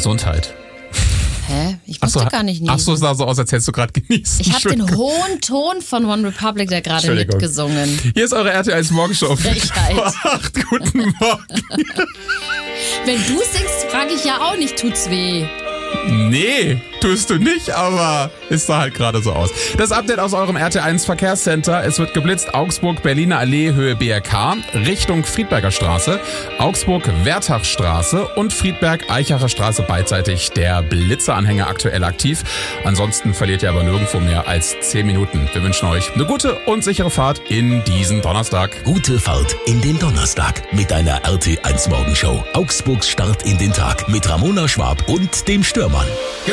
Gesundheit. Hä? Ich musste gar nicht niesen. Achso, es sah so aus, als hättest du gerade genießt. Ich habe den hohen Ton von One Republic da gerade mitgesungen. Hier ist eure RTL 1 Morgenshow. Frechheit. Guten Morgen. Wenn du singst, frage ich ja auch nicht, tut's weh. Nee, tust du nicht, aber es sah halt gerade so aus. Das Update aus eurem RT1 Verkehrscenter. Es wird geblitzt Augsburg, Berliner Allee, Höhe BRK, Richtung Friedberger Straße, Augsburg, Wertachstraße und Friedberg-Eichacher Straße beidseitig. Der Blitzeranhänger aktuell aktiv. Ansonsten verliert ihr aber nirgendwo mehr als 10 Minuten. Wir wünschen euch eine gute und sichere Fahrt in diesen Donnerstag. Gute Fahrt in den Donnerstag mit einer RT1 Morgenshow. Augsburgs Start in den Tag mit Ramona Schwab und dem Stürmann.